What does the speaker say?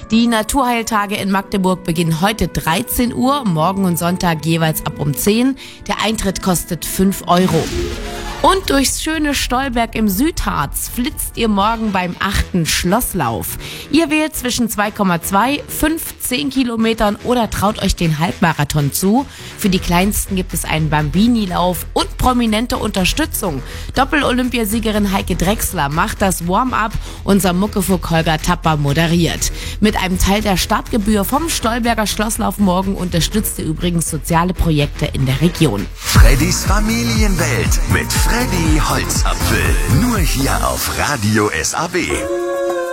Die Naturheiltage in Magdeburg beginnen heute 13 Uhr, morgen und Sonntag jeweils ab um 10. Der Eintritt kostet 5 Euro. Und durchs schöne Stolberg im Südharz flitzt ihr morgen beim 8. Schlosslauf. Ihr wählt zwischen 2,2, 5, 10 Kilometern oder traut euch den Halbmarathon zu. Für die Kleinsten gibt es einen Bambini-Lauf und prominente Unterstützung. Doppel-Olympiasiegerin Heike Drechsler macht das Warm-up, unser Muckefuck Holger Tapper moderiert. Mit einem Teil der Startgebühr vom Stolberger Schlosslauf morgen unterstützt ihr übrigens soziale Projekte in der Region. Freddys Familienwelt mit Freddy Holzapfel. Nur hier auf Radio SAB.